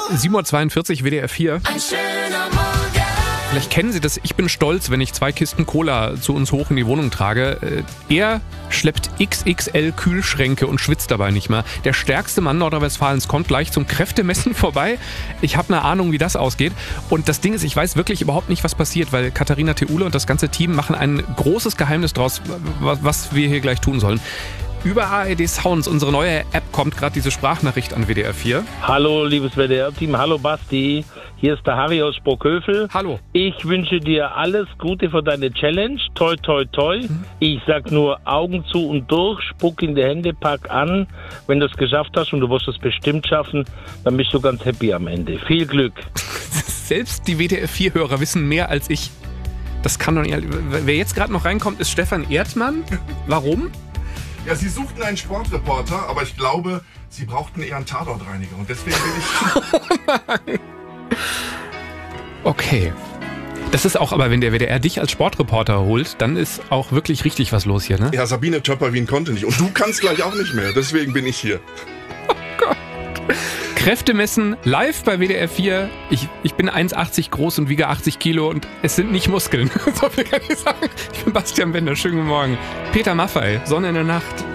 7:42 Uhr, WDR 4. Ein schöner Morgen. Vielleicht kennen Sie das, ich bin stolz, wenn ich 2 Kisten Cola zu uns hoch in die Wohnung trage. Er schleppt XXL Kühlschränke und schwitzt dabei nicht mehr. Der stärkste Mann Nordrhein-Westfalens kommt gleich zum Kräftemessen vorbei. Ich habe eine Ahnung, wie das ausgeht. Und das Ding ist, ich weiß wirklich überhaupt nicht, was passiert, weil Katharina Theule und das ganze Team machen ein großes Geheimnis draus, was wir hier gleich tun sollen. Über ARD Sounds, unsere neue App, kommt gerade diese Sprachnachricht an WDR 4. Hallo, liebes WDR-Team. Hallo, Basti. Hier ist der Harry aus Sprockhövel. Hallo. Ich wünsche dir alles Gute für deine Challenge. Toi, toi, toi. Ich sag nur Augen zu und durch, spuck in die Hände, pack an. Wenn du es geschafft hast und du wirst es bestimmt schaffen, dann bist du ganz happy am Ende. Viel Glück. Selbst die WDR 4-Hörer wissen mehr als ich. Das kann doch nicht. Wer jetzt gerade noch reinkommt, ist Stefan Erdmann. Warum? Ja, Sie suchten einen Sportreporter, aber ich glaube, Sie brauchten eher einen Tatortreiniger. Und deswegen bin ich... Okay. Das ist auch, aber wenn der WDR dich als Sportreporter holt, dann ist auch wirklich richtig was los hier, ne? Ja, Sabine Töpperwien konnte nicht. Und du kannst gleich auch nicht mehr. Deswegen bin ich hier. Oh Gott. Kräftemessen live bei WDR 4. Ich bin 1,80 groß und wiege 80 Kilo und es sind nicht Muskeln. So viel kann ich sagen. Ich bin Bastian Bender. Schönen guten Morgen. Peter Maffay, Sonne in der Nacht.